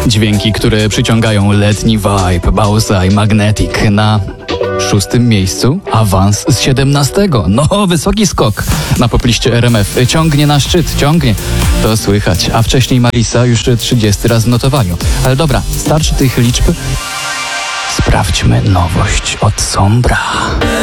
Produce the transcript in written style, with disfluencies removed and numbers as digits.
Dźwięki, które przyciągają letni vibe, Bausa i Magnetic na 6. miejscu, awans z 17. No, wysoki skok na popliście RMF. Ciągnie na szczyt, ciągnie. To słychać. A wcześniej Marisa już 30 raz w notowaniu. Ale dobra, starczy tych liczb. Sprawdźmy nowość od Sombra.